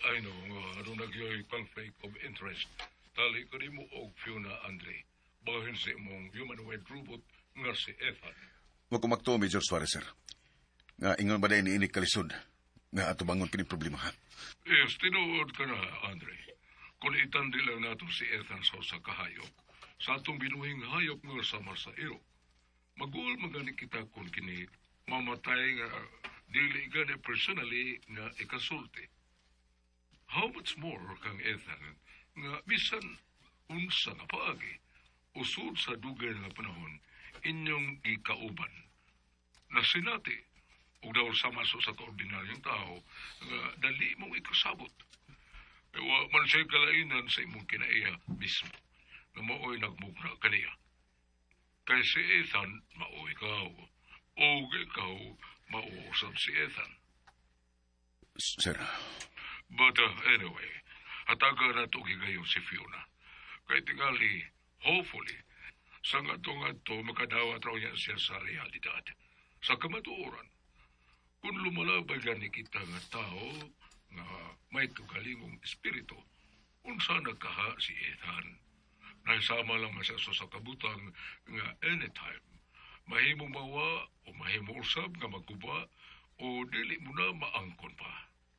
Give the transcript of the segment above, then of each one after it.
I know nga ano nagyoy conflict of interest. Tali ka mo og Fiona Andre. Bahin sa imong humanoid robot nga si Ethan. Huwag ko magtuo, Major Suarez, sir. Nga ingon ba na iniinig kalisod? Nga ato bangon kini problema, ha? Yes, tinuod ka na, Andre. Kung itandi lang nato si Ethan sa usa ka hayop, sa atong binuhing hayop nga sama sa iro, mag-uol magani kita kung kini mamatay nga dili gani personally nga ikasulti. How much more kang Ethan nga bisan unsa nga paagi usod sa dugay nga panahon inyong ikauban. Nasinati, ug daw sama sa kaordinaryong tao nga dali mong ikasabot. Wa man siya kalainan sa imong kinaiya mismo nga mao'y nagmugna kaniya. Kay si Ethan, mao ikaw. O ikaw, mauusap si Ethan. Sir. But anyway, hataga na ito gigayon si Fiona. Kay tingali, hopefully, sa nga to makadawat raw niya siya sa realidad. Sa kamatuoran, kung lumalabay gani kita nga tao nga may kagalingong espiritu, unsa nagkaha si Ethan. Naisama lang siya sa kabutang nga anytime, mahimo mawa o mahimo usab nga magkuba o dili mo na maangkon pa.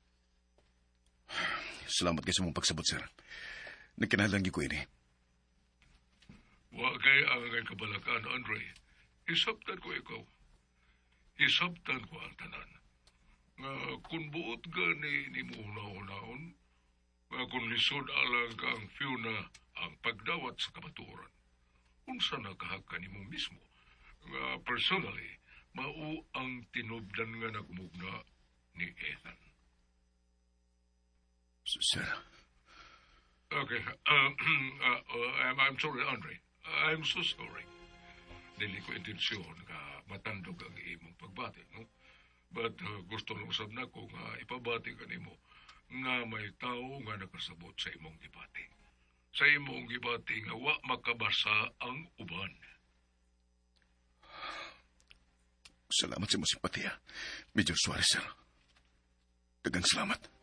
Salamat kayo sa mong pagsabot, sir. Nagkinahanglan ko ini. Wa kay ang kabalakan, Andre. Hisabtan ko ikaw. Hisabtan ko ang tanan. Nga kung buot gani ni mo una-unaon, nga kung lisod alang kang Fiona ang pagdawat sa kamatuoran, unsa nakahaka ni mo mismo, nga personally, mao ang tinubdan nga nagmugna ni Ethan. Sir. Okay. I'm sorry, Andre. I'm so sorry. Dili ko intensyon nga matandog ang imong pagbati, no? But gusto nung usab na ko nga ipabati ka nimo nga may tao nga nakasabot sa imong gibati. Sa imong gibati nga wa makabasa ang uban. Salamat sa imong simpatiya, Major Suarez, sir. Daghang salamat.